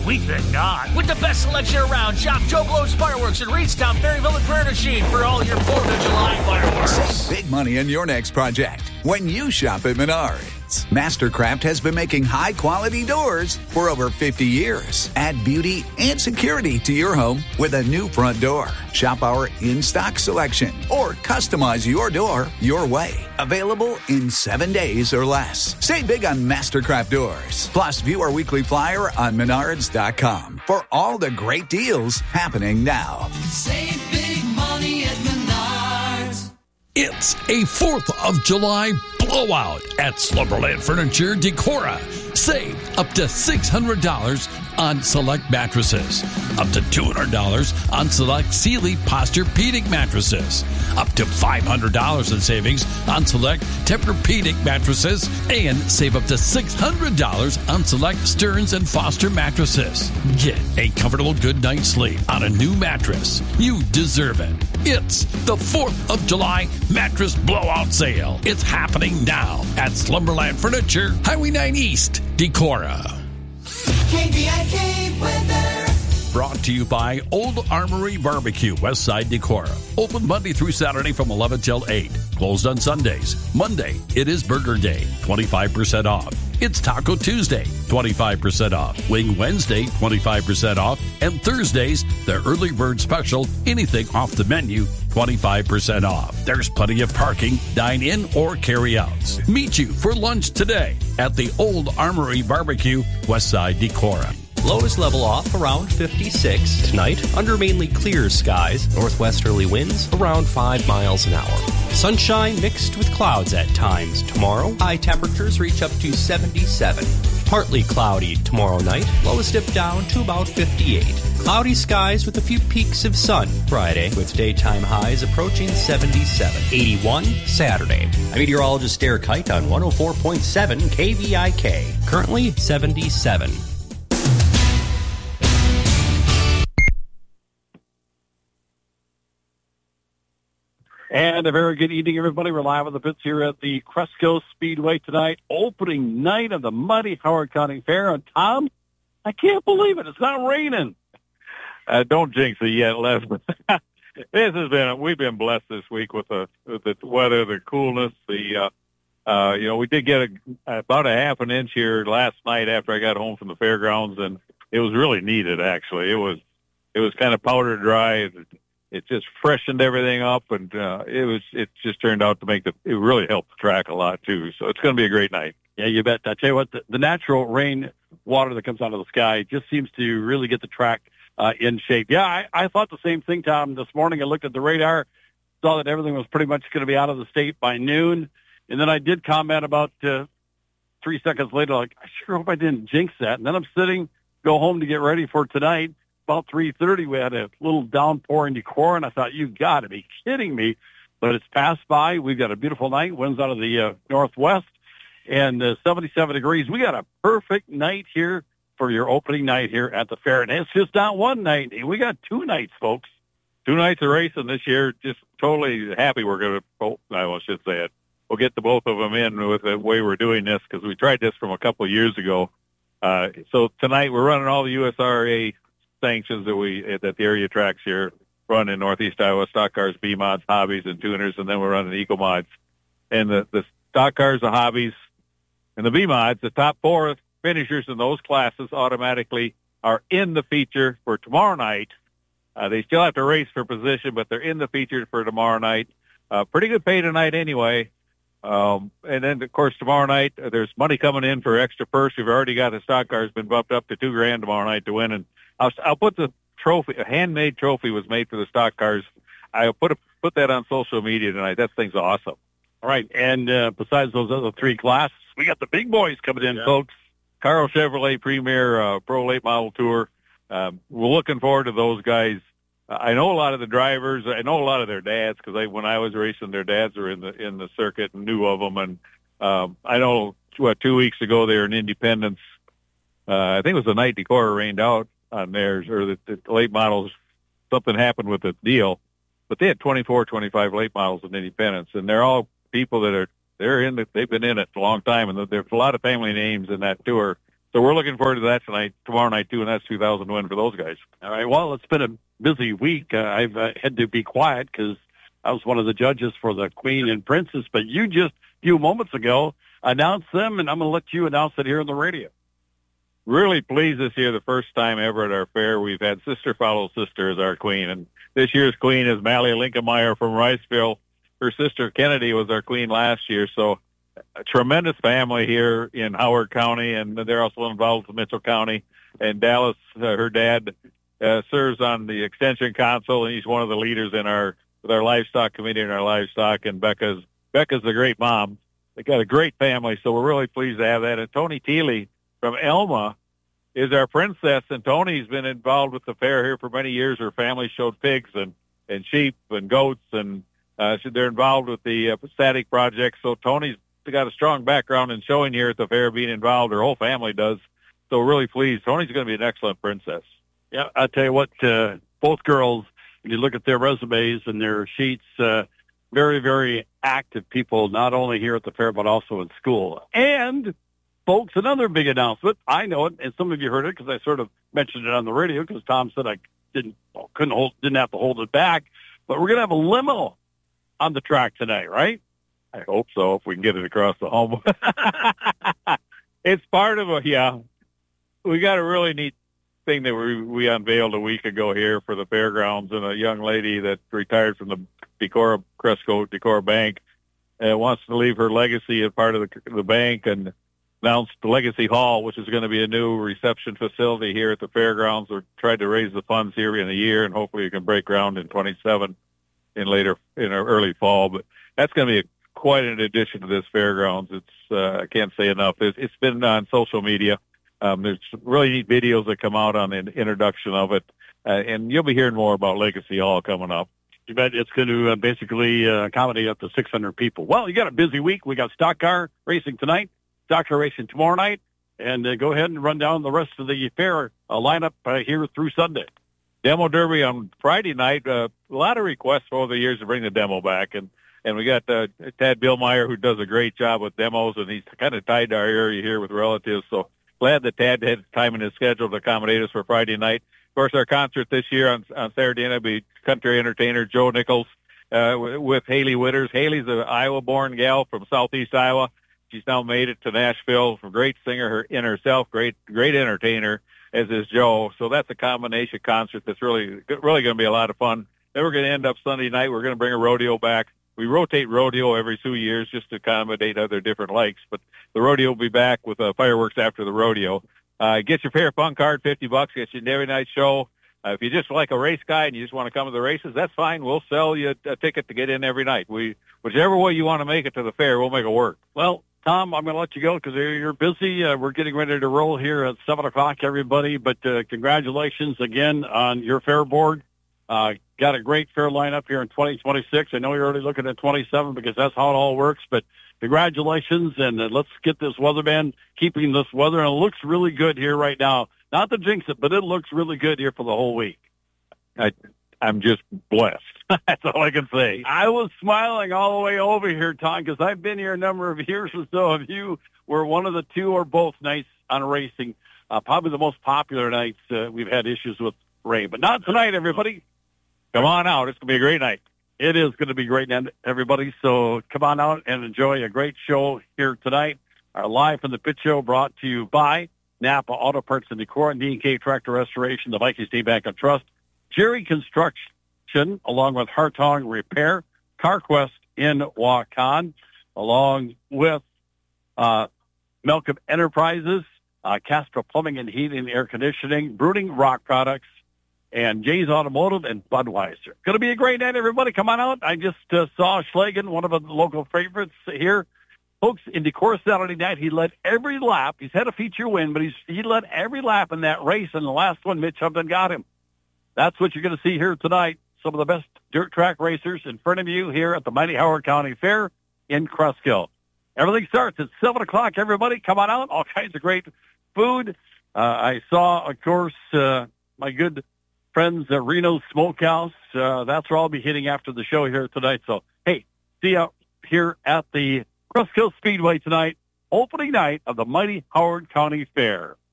We think not. With the best selection around, shop Joe Blow's Fireworks in Reedstown, Ferryville, and Prairie du Chien for all your 4th of July fireworks. Save big money in your next project when you shop at Menards. Mastercraft has been making high-quality doors for over 50 years. Add beauty and security to your home with a new front door. Shop our in-stock selection or customize your door your way. Available in 7 days or less. Save big on Mastercraft doors. Plus, view our weekly flyer on Menards.com for all the great deals happening now. Save big money at Menards. It's a 4th of July blowout at Slumberland Furniture Decora. Save up to $600 on select mattresses. Up to $200 on select Sealy Posturepedic mattresses. Up to $500 in savings on select Tempur-Pedic mattresses. And save up to $600 on select Stearns and Foster mattresses. Get a comfortable good night's sleep on a new mattress. You deserve it. It's the 4th of July mattress blowout sale. It's happening now at Slumberland Furniture, Highway 9 East, Decorah. KVIK weather. Brought to you by Old Armory Barbecue, Westside Decorah. Open Monday through Saturday from 11 till 8. Closed on Sundays. Monday, it is Burger Day, 25% off. It's Taco Tuesday, 25% off. Wing Wednesday, 25% off. And Thursdays, the early bird special, anything off the menu, 25% off. There's plenty of parking, dine in or carry outs. Meet you for lunch today at the Old Armory Barbecue, Westside Decorah. Lows level off around 56 tonight under mainly clear skies. Northwesterly winds around 5 miles an hour. Sunshine mixed with clouds at times tomorrow. High temperatures reach up to 77. Partly cloudy tomorrow night. Lows dip down to about 58. Cloudy skies with a few peaks of sun Friday with daytime highs approaching 77. 81 Saturday. I'm meteorologist Derek Height on 104.7 KVIK. Currently 77. And a very good evening, everybody. We're live on the pits here at the Cresco Speedway tonight. Opening night of the Mighty Howard County Fair. And Tom, I can't believe it. It's not raining. Don't jinx it yet, Les. We've been blessed this week with the weather, the coolness, we did get about a half an inch here last night after I got home from the fairgrounds, and it was really needed, actually. It was kind of powder dry. It just freshened everything up, and it just turned out to it really helped the track a lot, too. So it's going to be a great night. Yeah, you bet. I tell you what, the natural rain water that comes out of the sky just seems to really get the track in shape. Yeah, I thought the same thing, Tom. This morning I looked at the radar, saw that everything was pretty much going to be out of the state by noon, and then I did comment about 3 seconds later, like, I sure hope I didn't jinx that. And then I'm go home to get ready for tonight. About 3:30, we had a little downpour in Decorah, and I thought, you got to be kidding me. But it's passed by. We've got a beautiful night. Winds out of the northwest, and 77 degrees. We got a perfect night here for your opening night here at the fair. And it's just not one night. We got 2 nights, folks. 2 nights of racing this year. Just totally happy we're going to, I should say it. We'll get the both of them in with the way we're doing this, because we tried this from a couple of years ago. So tonight we're running all the USRA sanctions that the area tracks here run in Northeast Iowa: stock cars, B mods, hobbies, and tuners, and then we're running eco mods. And the stock cars, the hobbies, and the B mods, the top 4 finishers in those classes automatically are in the feature for tomorrow night. They still have to race for position, but they're in the feature for tomorrow night. Pretty good pay tonight anyway. And then, of course, tomorrow night, there's money coming in for extra purse. We've already got the stock cars been bumped up to $2,000 tomorrow night to win. And I'll put the trophy, a handmade trophy was made for the stock cars. I'll put that on social media tonight. That thing's awesome. All right. And besides those other 3 classes, we got the big boys coming in, folks. Carl Chevrolet Premier Pro Late Model Tour. We're looking forward to those guys. I know a lot of the drivers. I know a lot of their dads, because when I was racing, their dads were in the circuit and knew of them. And I know 2 weeks ago they were in Independence. I think it was the night Decorah rained out on theirs, or the late models. Something happened with the deal, but they had 24, 25 late models in Independence, and they're all people that they've been in it a long time, and there's a lot of family names in that tour. So we're looking forward to that tomorrow night too, and that's 2,000 win for those guys. All right. Well, it's been a busy week. I've had to be quiet because I was one of the judges for the Queen and Princess, but you just a few moments ago announced them, and I'm going to let you announce it here on the radio. Really pleased this year, the first time ever at our fair, we've had Sister Follow Sister as our queen. And this year's queen is Mally Linkenmeyer from Riceville. Her sister Kennedy was our queen last year. So a tremendous family here in Howard County, and they're also involved with Mitchell County. And Dallas, her dad, serves on the Extension Council, and he's one of the leaders in with our livestock committee and our livestock. And Becca's a great mom. They got a great family, so we're really pleased to have that. And Tony Teely from Elma is our princess, and Tony's been involved with the fair here for many years. Her family showed pigs and sheep and goats, and they're involved with the static project. So Tony's got a strong background in showing here at the fair, being involved. Her whole family does. So we're really pleased. Tony's going to be an excellent princess. Yeah, I'll tell you what, both girls, when you look at their resumes and their sheets, very, very active people, not only here at the fair, but also in school. And folks, another big announcement. I know it, and some of you heard it because I sort of mentioned it on the radio because Tom said I didn't have to hold it back. But we're going to have a limo on the track tonight, right? I hope so, if we can get it across the home. It's part of we got a really neat thing that we unveiled a week ago here for the fairgrounds, and a young lady that retired from the Cresco Decorah Bank wants to leave her legacy as part of the bank, and announced the Legacy Hall, which is going to be a new reception facility here at the fairgrounds. We're trying to raise the funds here in a year, and hopefully you can break ground in 27 in early fall. But that's going to be quite an addition to this fairgrounds. It's I can't say enough. It's been on social media. There's really neat videos that come out on the introduction of it, and you'll be hearing more about Legacy Hall coming up. You bet it's going to basically accommodate up to 600 people. Well, you got a busy week. We got stock car racing tonight, stock car racing tomorrow night, and go ahead and run down the rest of the fair lineup here through Sunday. Demo Derby on Friday night. A lot of requests over the years to bring the demo back, and we got Tad Billmeyer, who does a great job with demos, and he's kind of tied to our area here with relatives. So glad that Tad had time in his schedule to accommodate us for Friday night. Of course, our concert this year on Saturday night will be country entertainer Joe Nichols with Haley Witters. Haley's an Iowa-born gal from southeast Iowa. She's now made it to Nashville. From great singer in herself, great entertainer, as is Joe. So that's a combination concert that's really going to be a lot of fun. Then we're going to end up Sunday night. We're going to bring a rodeo back. We rotate rodeo every 2 years just to accommodate other different likes. But the rodeo will be back with fireworks after the rodeo. Get your fair fun card, $50. Get you an every night show. If you just like a race guy and you just want to come to the races, that's fine. We'll sell you a ticket to get in every night. Whichever way you want to make it to the fair, we'll make it work. Well, Tom, I'm going to let you go because you're busy. We're getting ready to roll here at 7 o'clock, everybody. But congratulations again on your fair board. Got a great fair lineup here in 2026. I know you're already looking at 27 because that's how it all works. But congratulations, and let's get this weatherman keeping this weather. And it looks really good here right now. Not to jinx it, but it looks really good here for the whole week. I'm just blessed. That's all I can say. I was smiling all the way over here, Tom, because I've been here a number of years or so. If you were one of the two or both nights on racing, probably the most popular nights we've had issues with rain. But not tonight, everybody. Come on out. It's going to be a great night. It is going to be great, everybody. So come on out and enjoy a great show here tonight. Our Live from the Pit Show brought to you by Napa Auto Parts and Decor, D&K Tractor Restoration, the Viking State Bank and Trust, Jerry Construction, along with Hartong Repair, CarQuest in Waukon, along with Malcolm Enterprises, Castro Plumbing and Heating and Air Conditioning, Brooding Rock Products, and Jay's Automotive and Budweiser. Going to be a great night, everybody. Come on out. I just saw Schlagen, one of the local favorites here. Folks, in Decorah Saturday night, he led every lap. He's had a feature win, but he led every lap in that race, and the last one, Mitch Hubden got him. That's what you're going to see here tonight. Some of the best dirt track racers in front of you here at the mighty Howard County Fair in Cresco. Everything starts at 7 o'clock, everybody. Come on out. All kinds of great food. I saw, of course, my good friends at Reno's Smokehouse. That's where I'll be hitting after the show here tonight. So, hey, see you here at the Cresco Speedway tonight. opening night of the mighty Howard County Fair.